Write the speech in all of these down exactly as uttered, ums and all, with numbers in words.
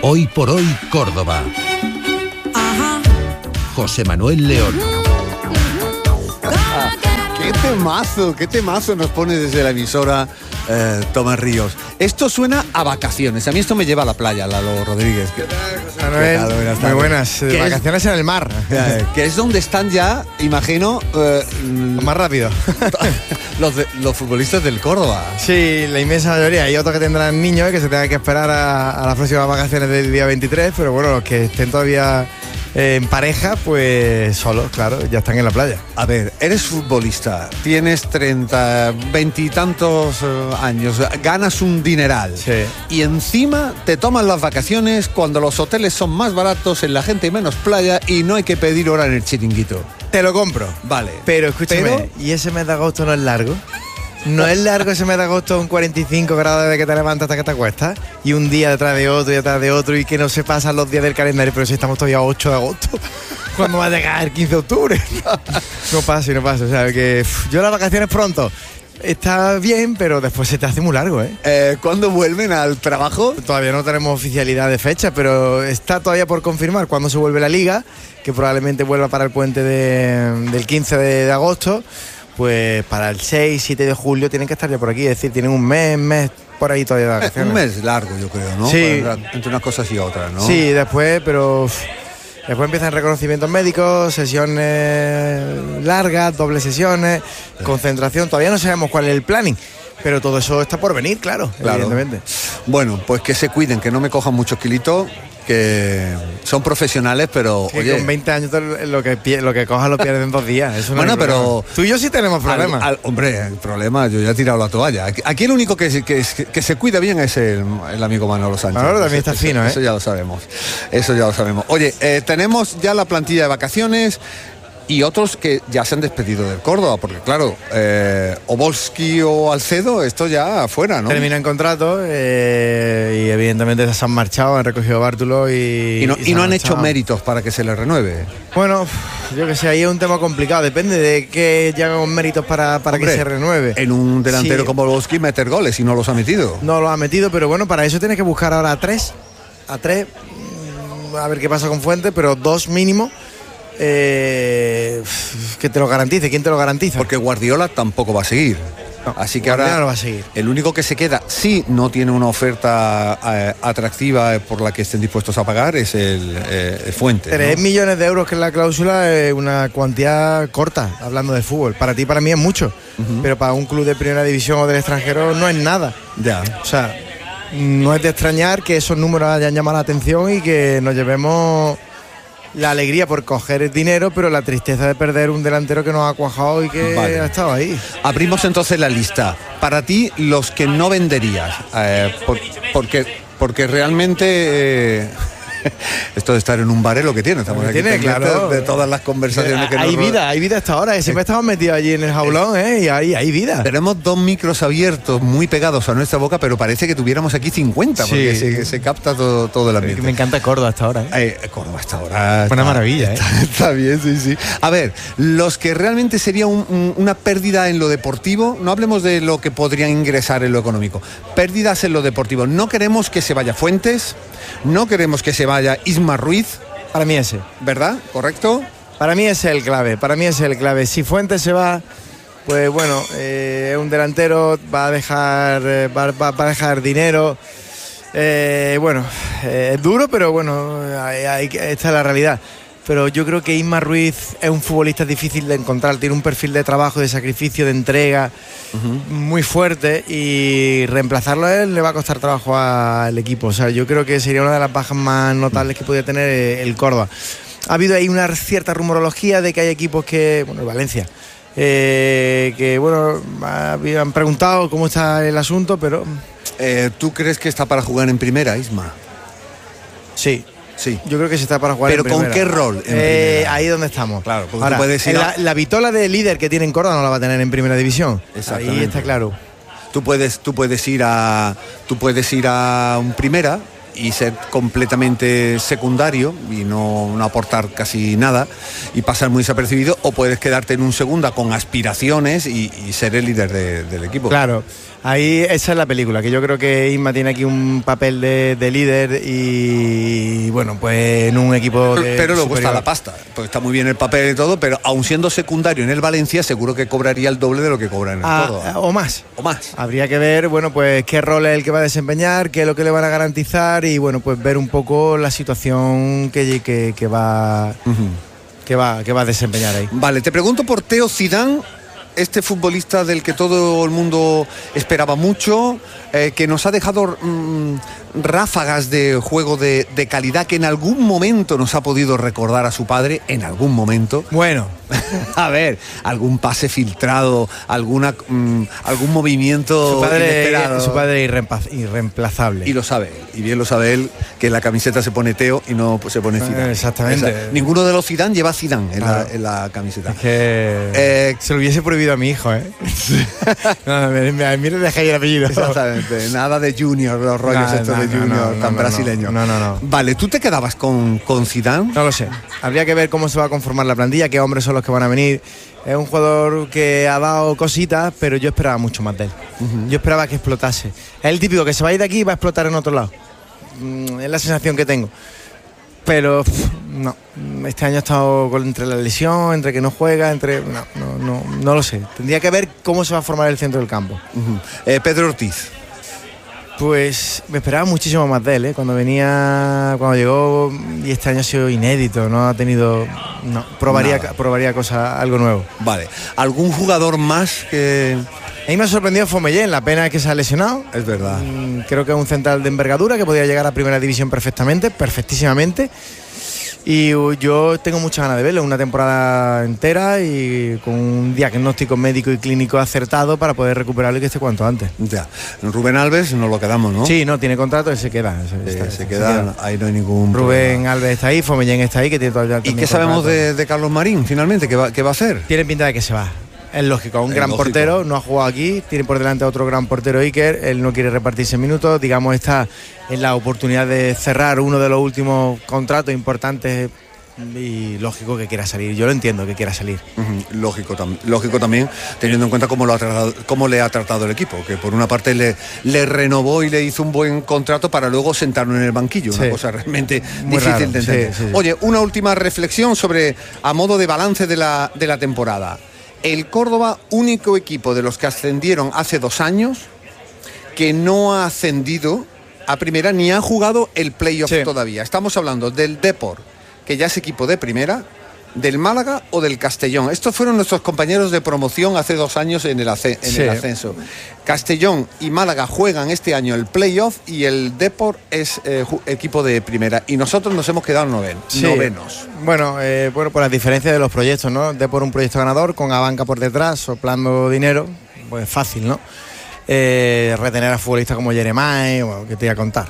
Hoy por hoy, Córdoba. Ajá. José Manuel León. Ah, qué temazo, qué temazo nos pone desde la emisora eh, Tomás Ríos. Esto suena a vacaciones. A mí esto me lleva a la playa, Lalo Rodríguez. ¿Qué tal, José Manuel? Tal, buenas Muy tardes. buenas. De vacaciones en el mar. Eh, que es donde están ya, imagino, eh, Más rápido. los, de- los futbolistas del Córdoba. Sí, la inmensa mayoría. Hay otros que tendrán niños que se tengan que esperar a, a las próximas vacaciones del día veintitrés, pero bueno, los que estén todavía eh, en pareja, pues solos, claro, ya están en la playa. A ver, eres futbolista, tienes treinta, veintitantos eh, años, ganas un dineral. Sí. Y encima te toman las vacaciones cuando los hoteles son más baratos, en la gente hay menos playa y no hay que pedir hora en el chiringuito. Te lo compro. Vale. Pero escúchame, Pero- ¿y ese mes de agosto no es largo? ¿No es largo ese mes de agosto un cuarenta y cinco grados desde que te levantas hasta que te acuestas? Y un día detrás de otro y detrás de otro y que no se pasan los días del calendario, pero si estamos todavía a ocho de agosto, ¿cuándo va a llegar el quince de octubre? No pasa y no pasa, o sea, que uf, yo las vacaciones pronto está bien, pero después se te hace muy largo, ¿eh? Eh, ¿Cuándo vuelven al trabajo? Todavía no tenemos oficialidad de fecha, pero está todavía por confirmar cuándo se vuelve la liga, que probablemente vuelva para el puente de- del quince de, de agosto. Pues para el seis, siete de julio tienen que estar ya por aquí, es decir, tienen un mes, mes por ahí todavía de Eh, vacaciones. un mes largo, yo creo, ¿no? Sí. Para- entre unas cosas y otras, ¿no? Sí, después, pero uf, después empiezan reconocimientos médicos, sesiones largas, dobles sesiones, concentración. Todavía no sabemos cuál es el planning, pero todo eso está por venir, claro, Claro. evidentemente. Bueno, pues que se cuiden, que no me cojan muchos kilitos, que son profesionales, pero Que oye, con veinte años todo lo que, pie- lo que cojas lo pierdes en dos días. Eso no Bueno, hay problema. pero- Tú y yo sí tenemos problemas. Al- al- hombre, el problema, yo ya he tirado la toalla. Aquí, aquí el único que, se- que, que se cuida bien es el, el amigo Manolo Sánchez. Manolo también Eso- está fino, eso, ¿eh? Eso ya lo sabemos. Eso ya lo sabemos. Oye, eh, tenemos ya la plantilla de vacaciones y otros que ya se han despedido del Córdoba, porque claro, eh, Obolski o Alcedo, esto ya afuera, ¿no? Terminan contrato eh, y evidentemente se han marchado, han recogido bártulos y... Y no, y y se no han marchado. hecho méritos para que se les renueve. Bueno, yo que sé, ahí es un tema complicado. Depende de qué llegamos méritos para, para Hombre, que se renueve. En un delantero Sí. como Obolski meter goles y no los ha metido. No lo ha metido, pero bueno, para eso tienes que buscar ahora a tres. A tres. mm, A ver qué pasa con Fuentes, pero dos mínimo. eh, que te lo garantice. ¿Quién te lo garantiza? Porque Guardiola tampoco va a seguir. No, Así que Guardiola ahora no va a seguir. el único que se queda, si no tiene una oferta eh, atractiva por la que estén dispuestos a pagar, es el, eh, el Fuentes, ¿no? Tres millones de euros que es la cláusula es una cuantía corta, hablando de fútbol. Para ti, para mí es mucho. Pero para un club de primera división o del extranjero no es nada. Ya. O sea, no es de extrañar que esos números hayan llamado la atención y que nos llevemos la alegría por coger el dinero, pero la tristeza de perder un delantero que nos ha cuajado y que Vale. ha estado ahí. Abrimos entonces la lista. Para ti, los que no venderías, eh, por- porque, porque realmente eh, esto de estar en un bar es lo que tiene. Estamos Lo que aquí tiene, pendientes claro. de todas las conversaciones que nos Hay rodean. vida, hay vida hasta ahora. Que siempre estamos metidos allí en el jaulón, ¿eh? Y ahí hay vida. Tenemos dos micros abiertos muy pegados a nuestra boca, pero parece que tuviéramos aquí cincuenta, porque Sí. se, se capta todo, todo el ambiente. Me encanta Córdoba hasta ahora, ¿eh? Eh, Córdoba hasta ahora. Una maravilla, está, está bien, sí, sí. A ver, los que realmente sería un- un- una pérdida en lo deportivo, no hablemos de lo que podrían ingresar en lo económico, pérdidas en lo deportivo. No queremos que se vaya Fuentes, no queremos que se vaya Isma Ruiz, Para mí ese. ¿verdad? ¿Correcto? Para mí ese es el clave, para mí ese es el clave. Si Fuentes se va, pues bueno, eh, es un delantero, va a dejar, eh, va, va- va a dejar dinero. Eh, bueno, eh, es duro, pero bueno, hay- hay que- esta es la realidad. Pero yo creo que Isma Ruiz es un futbolista difícil de encontrar, tiene un perfil de trabajo, de sacrificio, de entrega muy fuerte y reemplazarlo a él le va a costar trabajo al equipo. O sea, yo creo que sería una de las bajas más notables que podría tener eh, el Córdoba. Ha habido ahí una cierta rumorología de que hay equipos que, bueno, Valencia, eh, que bueno, habían preguntado cómo está el asunto, pero Eh, ¿Tú crees que está para jugar en primera, Isma? sí. Sí. Yo creo que se está para jugar ¿Pero en con primera. qué rol en Eh, primera? ahí donde estamos. Claro, porque tú Ahora, puedes ir la, a- la vitola de líder que tiene en Córdoba no la va a tener en primera división. Exactamente. Ahí está claro. Tú puedes, tú puedes ir a, tú puedes ir a un primera y ser completamente secundario y no, no aportar casi nada y pasar muy desapercibido, o puedes quedarte en un segunda con aspiraciones y, y ser el líder de- del equipo. Claro. Ahí esa es la película, que yo creo que Isma tiene aquí un papel de, de líder y bueno, pues en un equipo de pero le superior. cuesta la pasta, porque está muy bien el papel y todo, pero aun siendo secundario en el Valencia, seguro que cobraría el doble de lo que cobra en el Ah, Córdoba. o más. O más. Habría que ver, bueno, pues qué rol es el que va a desempeñar, qué es lo que le van a garantizar y bueno, pues ver un poco la situación que, que, que va Uh-huh. que va que va a desempeñar ahí. Vale, te pregunto por Teo Zidane, este futbolista del que todo el mundo esperaba mucho, eh, que nos ha dejado mm, ráfagas de juego de, de calidad, que en algún momento nos ha podido recordar a su padre, en algún momento. Bueno, A ver, algún pase filtrado, alguna mm, algún movimiento su padre, inesperado. su padre es irreemplaz- irreemplazable. Y lo sabe él, y bien lo sabe él, que en la camiseta se pone Teo y no pues, se pone Zidane. Exactamente. Esa- ninguno de los Zidane lleva Zidane en, Claro. la, en la camiseta. Es que Eh, se lo hubiese prohibido a mi hijo, ¿eh? No, no, me, me, a mí le dejáis el apellido. Exactamente, nada de Junior, los rollos No, estos no, de no, Junior no, no, tan no, brasileños. no, no, no. Vale, ¿tú te quedabas con, con Zidane? No lo sé. Habría que ver cómo se va a conformar la plantilla, qué hombres son los que van a venir. Es un jugador que ha dado cositas, pero yo esperaba mucho más de él. Uh-huh. Yo esperaba que explotase. Es el típico que se va a ir de aquí y va a explotar en otro lado. Mm, es la sensación que tengo. Pero pff, no, este año ha estado con, entre la lesión, entre que no juega, entre... No, no, no, no lo sé. Tendría que ver cómo se va a formar el centro del campo. Uh-huh. eh, Pedro Ortiz. Pues me esperaba muchísimo más de él, ¿eh? Cuando venía, cuando llegó, y este año ha sido inédito, no ha tenido, no, probaría, Nada. probaría cosa, algo nuevo. Vale, ¿algún jugador más que...? A mí me ha sorprendido Fomellén, la pena es que se ha lesionado. Es verdad. Mm, creo que es un central de envergadura que podría llegar a primera división perfectamente, perfectísimamente. Y uh, yo tengo muchas ganas de verlo, una temporada entera y con un diagnóstico médico y clínico acertado para poder recuperarlo y que esté cuanto antes. Ya, Rubén Alves nos lo quedamos, ¿no? Sí, no, tiene contrato y se queda. Se, Eh, está- se, se queda, queda. ahí no hay ningún Rubén problema. Alves está ahí, Fomellén está ahí, que tiene todavía ¿Y también qué sabemos contrato. de, de Carlos Marín, finalmente? ¿Qué va, qué va a hacer? Tiene pinta de que se va. Es lógico, un Es gran lógico. portero, no ha jugado aquí, tiene por delante a otro gran portero Iker, él no quiere repartirse minutos, digamos está en la oportunidad de cerrar uno de los últimos contratos importantes y lógico que quiera salir, yo lo entiendo que quiera salir. Uh-huh. Lógico, tam- lógico también, teniendo en cuenta cómo, lo ha tratado, cómo le ha tratado el equipo, que por una parte le, le renovó y le hizo un buen contrato para luego sentarlo en el banquillo, Sí. una cosa realmente Muy difícil raro, de entender. sí, sí, sí. Oye, una última reflexión sobre, a modo de balance de la, de la temporada. El Córdoba, único equipo de los que ascendieron hace dos años que no ha ascendido a primera ni ha jugado el playoff Sí. todavía. Estamos hablando del Depor, que ya es equipo de primera, del Málaga o del Castellón. Estos fueron nuestros compañeros de promoción hace dos años en el, ace- en Sí. el ascenso. Castellón y Málaga juegan este año el playoff y el Depor es eh, ju- equipo de primera. Y nosotros nos hemos quedado noven, Sí. novenos. Bueno, eh, bueno, por las diferencias de los proyectos, ¿no? De por un proyecto ganador, con Abanca por detrás, soplando dinero, pues fácil, ¿no? Eh, retener a futbolistas como Jeremai, bueno, que te voy a contar.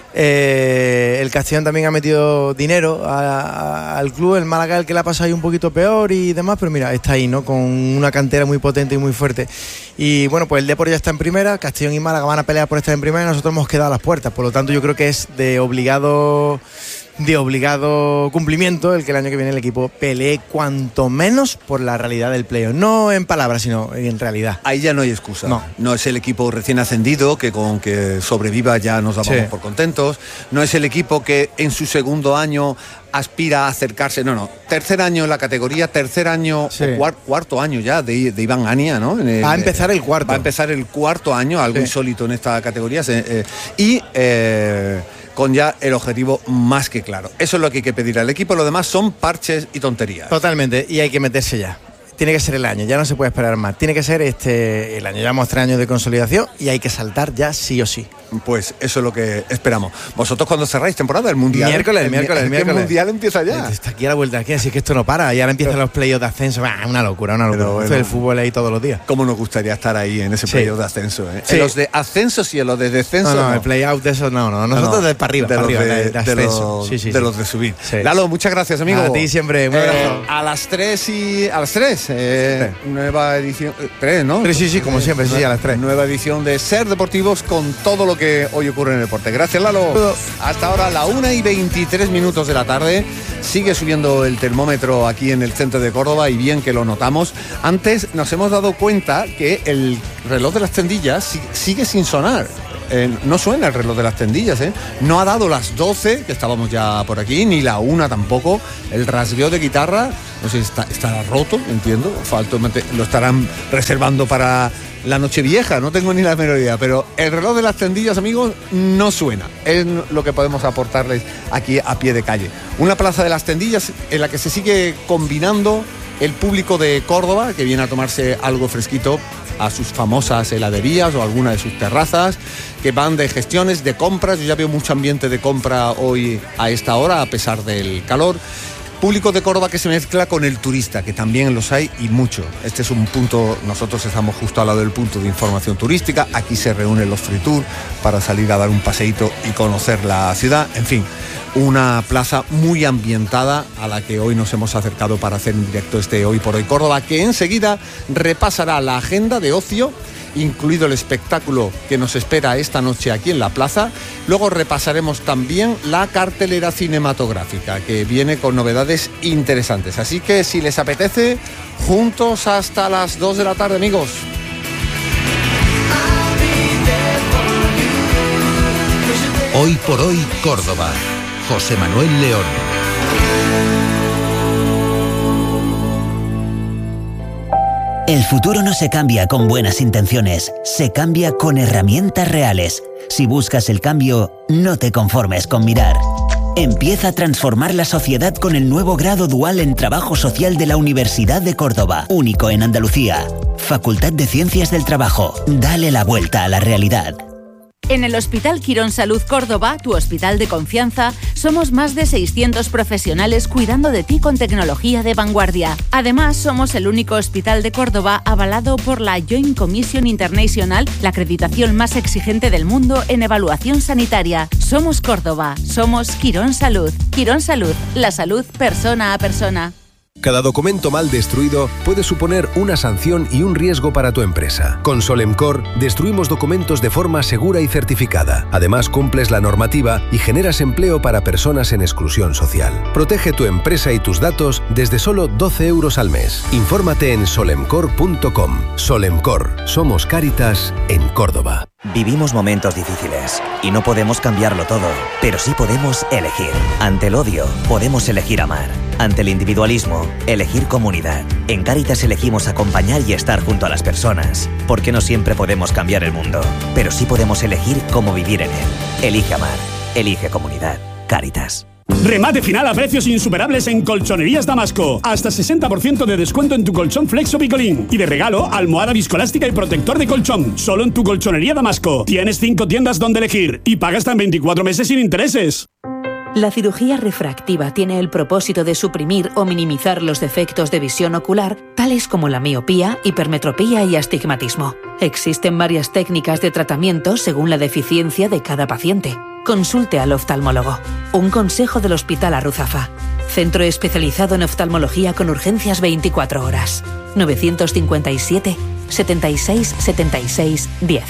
Eh, el Castellón también ha metido dinero a- a- al club, el Málaga el que la ha pasado ahí un poquito peor y demás, pero mira, está ahí, ¿no? Con una cantera muy potente y muy fuerte. Y bueno, pues el Depor ya está en primera, Castellón y Málaga van a pelear por estar en primera y nosotros hemos quedado a las puertas, por lo tanto yo creo que es de obligado de obligado cumplimiento el que el año que viene el equipo pelee cuanto menos por la realidad del playoff, no en palabras sino en realidad. Ahí ya no hay excusa. No. No es el equipo recién ascendido que con que sobreviva ya nos damos Sí. por contentos. No es el equipo que en su segundo año aspira a acercarse. No, no. Tercer año en la categoría, tercer año Sí. o cuar- cuarto año ya de, de Iván Ania, ¿no? En el- Va a empezar el cuarto. Va a empezar el cuarto año, algo Sí. insólito en esta categoría. se- eh, y eh, con ya el objetivo más que claro. Eso es lo que hay que pedir al equipo. Lo demás son parches y tonterías. Totalmente, y hay que meterse ya. Tiene que ser el año, ya no se puede esperar más. Tiene que ser este el año. Llevamos tres años de consolidación y hay que saltar ya sí o sí. Pues eso es lo que esperamos. ¿Vosotros cuando cerráis temporada? El Mundial. Miércoles, el, miércoles, el, miércoles. El Mundial empieza ya. Está aquí a la vuelta, aquí, así que esto no para. Y ahora empiezan los playoffs de ascenso. Bah, una locura, una locura. Pero bueno. Esto del fútbol ahí todos los días. ¿Cómo nos gustaría estar ahí en ese Sí. playoff de ascenso? ¿eh? Sí. En los de ascenso sí, en los de descenso No, no, no. el playout de esos no, no. Nosotros No, no. de para arriba, de para los arriba, de, de, de de ascenso. los, Sí, sí, de sí. los de subir. Sí. Lalo, muchas gracias, amigo. A ti siempre, un Eh, abrazo. a las tres y a las tres, eh, nueva edición, eh, tres, ¿no? Sí, sí, sí, como siempre, sí, a las tres. Nueva edición de Ser Deportivos con todo lo que hoy ocurre en el deporte. Gracias, Lalo. Hasta ahora, la una y veintitrés minutos de la tarde. Sigue subiendo el termómetro aquí en el centro de Córdoba y bien que lo notamos. Antes nos hemos dado cuenta que el reloj de las tendillas sigue sin sonar. Eh, no suena el reloj de las tendillas, ¿eh? No ha dado las doce, que estábamos ya por aquí, ni la una tampoco. El rasgueo de guitarra, no sé, está, estará roto, entiendo. Falto, lo estarán reservando para la Nochevieja, no tengo ni la menor idea. Pero el reloj de las tendillas, amigos, no suena. Es lo que podemos aportarles aquí a pie de calle. Una plaza de las tendillas en la que se sigue combinando el público de Córdoba, que viene a tomarse algo fresquito a sus famosas heladerías o alguna de sus terrazas, que van de gestiones, de compras. Yo ya veo mucho ambiente de compra hoy a esta hora, a pesar del calor. Público de Córdoba que se mezcla con el turista, que también los hay y mucho. Este es un punto, nosotros estamos justo al lado del punto de información turística. Aquí se reúnen los free tour para salir a dar un paseíto y conocer la ciudad. En fin, una plaza muy ambientada a la que hoy nos hemos acercado para hacer en directo este Hoy por Hoy Córdoba, que enseguida repasará la agenda de ocio, incluido el espectáculo que nos espera esta noche aquí en la plaza. Luego repasaremos también la cartelera cinematográfica, que viene con novedades interesantes. Así que si les apetece, juntos hasta las dos de la tarde, amigos. Hoy por Hoy Córdoba. José Manuel León. El futuro no se cambia con buenas intenciones, se cambia con herramientas reales. Si buscas el cambio, no te conformes con mirar. Empieza a transformar la sociedad con el nuevo grado dual en Trabajo Social de la Universidad de Córdoba, único en Andalucía. Facultad de Ciencias del Trabajo. Dale la vuelta a la realidad. En el Hospital Quirón Salud Córdoba, tu hospital de confianza, somos más de seiscientos profesionales cuidando de ti con tecnología de vanguardia. Además, somos el único hospital de Córdoba avalado por la Joint Commission International, la acreditación más exigente del mundo en evaluación sanitaria. Somos Córdoba, somos Quirón Salud. Quirón Salud, la salud persona a persona. Cada documento mal destruido puede suponer una sanción y un riesgo para tu empresa. Con Solemcor destruimos documentos de forma segura y certificada. Además, cumples la normativa y generas empleo para personas en exclusión social. Protege tu empresa y tus datos desde solo doce euros al mes. Infórmate en solemcor punto com. Solemcor. Somos Cáritas en Córdoba. Vivimos momentos difíciles y no podemos cambiarlo todo, pero sí podemos elegir. Ante el odio, podemos elegir amar. Ante el individualismo, elegir comunidad. En Cáritas elegimos acompañar y estar junto a las personas, porque no siempre podemos cambiar el mundo, pero sí podemos elegir cómo vivir en él. Elige amar, elige comunidad. Cáritas. Remate final a precios insuperables en Colchonerías Damasco. Hasta sesenta por ciento de descuento en tu colchón Flexo Picolín. Y de regalo, almohada viscoelástica y protector de colchón. Solo en tu Colchonería Damasco. Tienes cinco tiendas donde elegir y pagas hasta en veinticuatro meses sin intereses. La cirugía refractiva tiene el propósito de suprimir o minimizar los defectos de visión ocular, tales como la miopía, hipermetropía y astigmatismo. Existen varias técnicas de tratamiento según la deficiencia de cada paciente. Consulte al oftalmólogo. Un consejo del Hospital Arruzafa. Centro especializado en oftalmología con urgencias veinticuatro horas. novecientos cincuenta y siete, setenta y seis, setenta y seis, diez.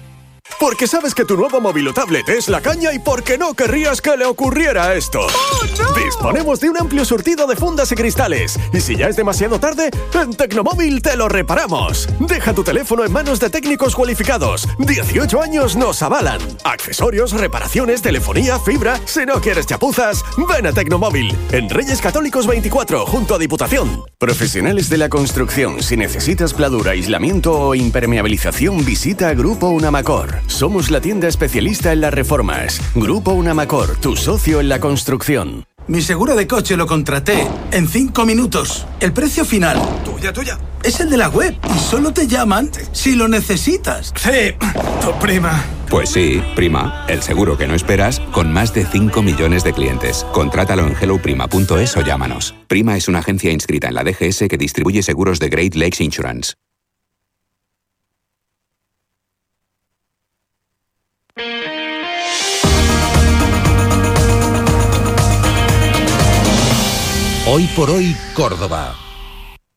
Porque sabes que tu nuevo móvil o tablet es la caña y porque no querrías que le ocurriera esto. ¡Oh, no! Disponemos de un amplio surtido de fundas y cristales. Y si ya es demasiado tarde, en Tecnomóvil te lo reparamos. Deja tu teléfono en manos de técnicos cualificados. dieciocho años nos avalan. Accesorios, reparaciones, telefonía, fibra. Si no quieres chapuzas, ven a Tecnomóvil. En Reyes Católicos veinticuatro, junto a Diputación. Profesionales de la construcción. Si necesitas pladura, aislamiento o impermeabilización, visita Grupo Unamacor. Somos la tienda especialista en las reformas. Grupo Unamacor, tu socio en la construcción. Mi seguro de coche lo contraté en cinco minutos. El precio final, tuya, tuya, es el de la web y solo te llaman si lo necesitas. Sí, tu prima. Pues sí, prima, el seguro que no esperas con más de cinco millones de clientes. Contrátalo en hello prima punto es o llámanos. Prima es una agencia inscrita en la D G S que distribuye seguros de Great Lakes Insurance. Hoy por Hoy Córdoba.